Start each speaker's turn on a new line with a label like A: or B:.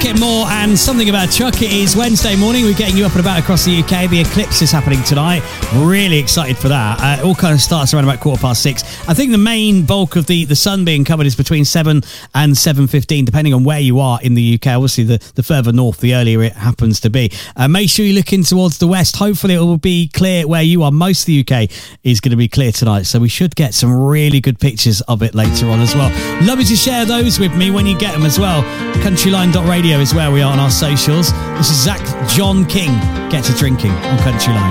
A: Get More and Something About Chuck. It is Wednesday morning. We're getting you up and about across the UK. The eclipse is happening tonight. Really excited for that. It all kind of starts around about 6:15. I think the main bulk of the sun being covered is between 7 and 7:15, depending on where you are in the UK. Obviously, the further north, the earlier it happens to be. Make sure you're looking towards the west. Hopefully, it will be clear where you are. Most of the UK is going to be clear tonight, so we should get some really good pictures of it later on as well. Love you to share those with me when you get them as well. Countryline.radio is where we are on our socials. This is Zach John King. Get to drinking on Countryline.